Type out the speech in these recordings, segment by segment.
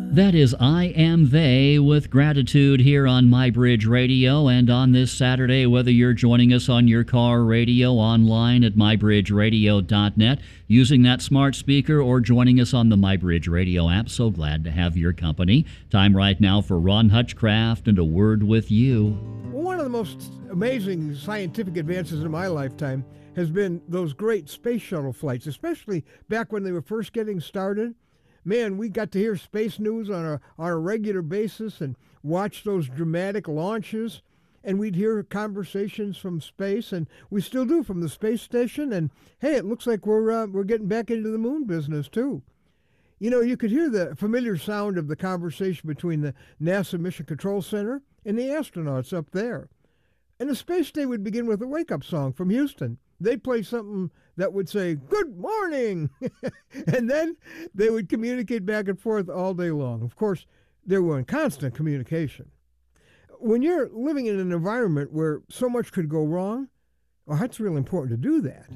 That is I Am They with Gratitude here on MyBridge Radio, and on this Saturday, whether you're joining us on your car radio, online at mybridgeradio.net, using that smart speaker, or joining us on the MyBridge Radio app, so glad to have your company. Time right now for Ron Hutchcraft and A Word With You. Well, one of the most amazing scientific advances in my lifetime has been those great space shuttle flights, especially back when they were first getting started. Man, we got to hear space news on a regular basis and watch those dramatic launches. And we'd hear conversations from space, and we still do from the space station. And hey, it looks like we're getting back into the moon business too. You know, you could hear the familiar sound of the conversation between the NASA Mission Control Center and the astronauts up there. And the space day would begin with a wake-up song from Houston. They'd play something that would say, "Good morning," and then they would communicate back and forth all day long. Of course, they were in constant communication. When you're living in an environment where so much could go wrong, well, that's really important to do that.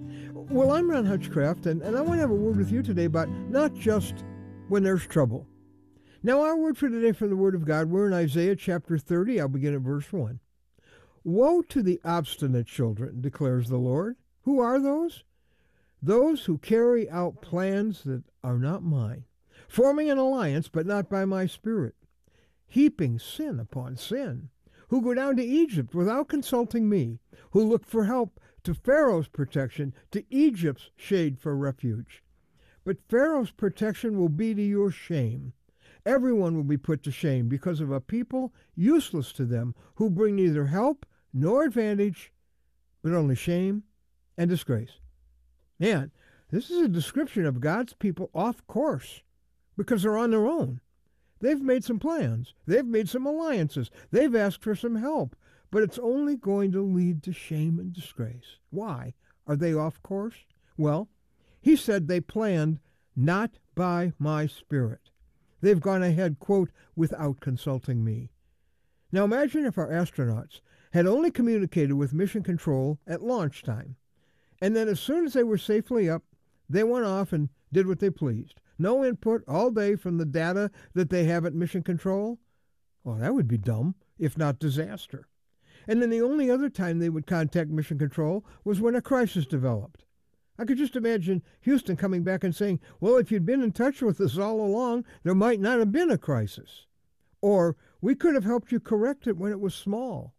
Well, I'm Ron Hutchcraft, and I want to have a word with you today about not just when there's trouble. Now, our word for today from the Word of God, we're in Isaiah chapter 30. I'll begin at verse 1. Woe to the obstinate children, declares the Lord. Who are those? Those who carry out plans that are not mine, forming an alliance, but not by my spirit, heaping sin upon sin, who go down to Egypt without consulting me, who look for help to Pharaoh's protection, to Egypt's shade for refuge. But Pharaoh's protection will be to your shame. Everyone will be put to shame because of a people useless to them, who bring neither help nor advantage, but only shame and disgrace. Man, this is a description of God's people off course because they're on their own. They've made some plans. They've made some alliances. They've asked for some help, but it's only going to lead to shame and disgrace. Why are they off course? Well, he said they planned not by my spirit. They've gone ahead, quote, without consulting me. Now imagine if our astronauts had only communicated with Mission Control at launch time, and then as soon as they were safely up, they went off and did what they pleased. No input all day from the data that they have at Mission Control. Well, that would be dumb, if not disaster. And then the only other time they would contact Mission Control was when a crisis developed. I could just imagine Houston coming back and saying, well, if you'd been in touch with us all along, there might not have been a crisis. Or we could have helped you correct it when it was small.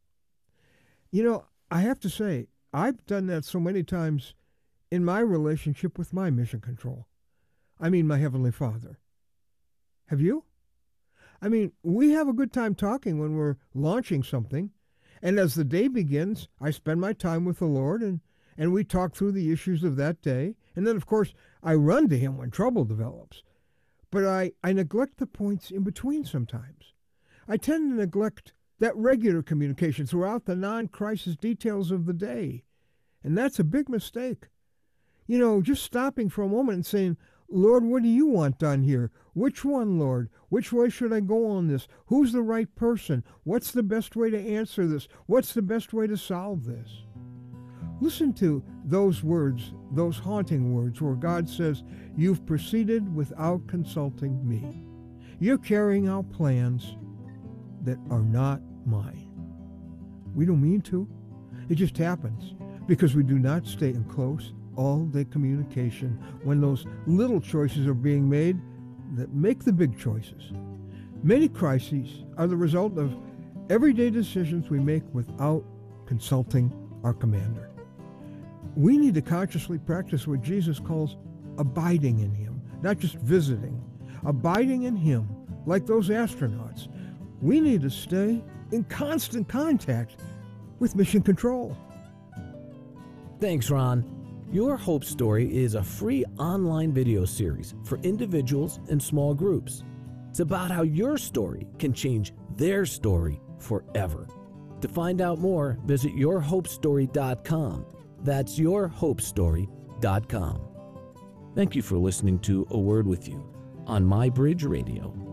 You know, I have to say, I've done that so many times in my relationship with my Mission Control. I mean, my Heavenly Father. Have you? I mean, we have a good time talking when we're launching something. And as the day begins, I spend my time with the Lord, and we talk through the issues of that day. And then, of course, I run to Him when trouble develops. But I neglect the points in between sometimes. I tend to neglect that regular communication throughout the non-crisis details of the day. And that's a big mistake. You know, just stopping for a moment and saying, Lord, what do you want done here? Which one, Lord? Which way should I go on this? Who's the right person? What's the best way to answer this? What's the best way to solve this? Listen to those words, those haunting words where God says, you've proceeded without consulting me. You're carrying out plans that are not mine. We don't mean to. It just happens because we do not stay in close, all-day communication when those little choices are being made that make the big choices. Many crises are the result of everyday decisions we make without consulting our commander. We need to consciously practice what Jesus calls abiding in Him, not just visiting. Abiding in Him, like those astronauts. We need to stay in constant contact with Mission Control. Thanks, Ron. Your Hope Story is a free online video series for individuals and small groups. It's about how your story can change their story forever. To find out more, visit yourhopestory.com. That's yourhopestory.com. Thank you for listening to A Word With You on MyBridge Radio.